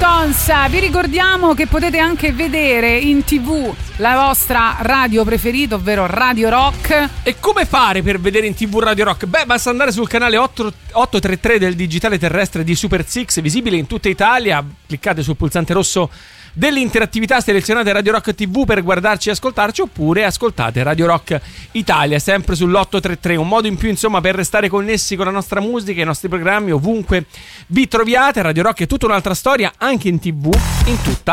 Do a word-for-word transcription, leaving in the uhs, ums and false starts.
Stones. Vi ricordiamo che potete anche vedere in tv la vostra radio preferita, ovvero Radio Rock. E come fare per vedere in tv Radio Rock? Beh, basta andare sul canale ottocentotrentatré del digitale terrestre di Super Six, visibile in tutta Italia. Cliccate sul pulsante rosso dell'interattività, selezionate Radio Rock tivù per guardarci e ascoltarci, oppure ascoltate Radio Rock Italia sempre sull'ottocentotrentatré, un modo in più insomma per restare connessi con la nostra musica e i nostri programmi ovunque vi troviate. Radio Rock è tutta un'altra storia anche in tv in tutta